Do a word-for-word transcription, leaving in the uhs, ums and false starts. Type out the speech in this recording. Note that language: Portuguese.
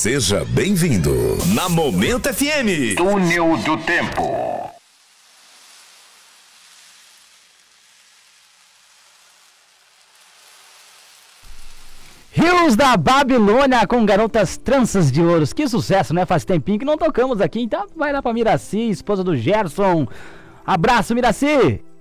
Seja bem-vindo na Momento F M. Túnel do Tempo. Rios da Babilônia com Garotas Tranças de Ouros. Que sucesso, né? Faz tempinho que não tocamos aqui. Então vai lá pra Miraci, esposa do Gerson. Abraço, Miraci!